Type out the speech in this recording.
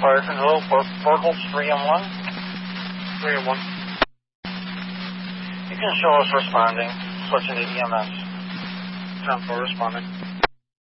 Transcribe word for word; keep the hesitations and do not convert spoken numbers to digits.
Fire control, Burkholz three and one. three and one. You can show us responding. Switching to E M S. ten four responding.